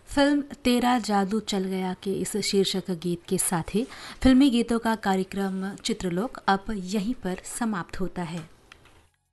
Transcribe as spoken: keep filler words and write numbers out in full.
Film तेरा जादू चल गया के इस शीर्षक गीत के साथ ही फिल्मी गीतों का कार्यक्रम चित्रलोक अब यहीं पर समाप्त होता है।